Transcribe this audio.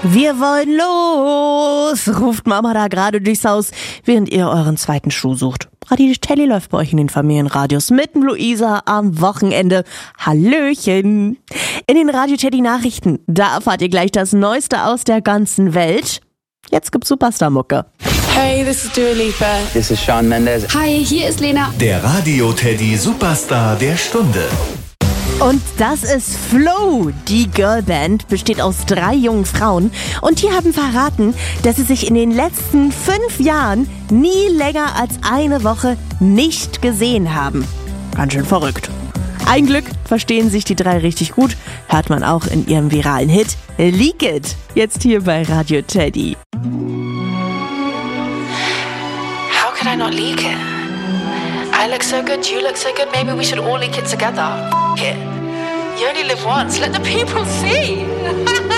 Wir wollen los, ruft Mama da gerade durchs Haus, während ihr euren zweiten Schuh sucht. Radio Teddy läuft bei euch in den Familienradios mit dem Luisa am Wochenende. Hallöchen! In den Radio Teddy Nachrichten, da erfahrt ihr gleich das Neueste aus der ganzen Welt. Jetzt gibt's Superstar-Mucke. Hey, this is Dua Lipa. This is Shawn Mendes. Hi, hier ist Lena. Der Radio Teddy Superstar der Stunde. Und das ist Flow. Die Girlband besteht aus 3 jungen Frauen und die haben verraten, dass sie sich in den letzten 5 Jahren nie länger als eine Woche nicht gesehen haben. Ganz schön verrückt. Ein Glück verstehen sich die 3 richtig gut, hört man auch in ihrem viralen Hit Leak It, jetzt hier bei Radio Teddy. How could I not leak it? I look so good, you look so good, maybe we should all leak it together. F*** it. You only live once, let the people see.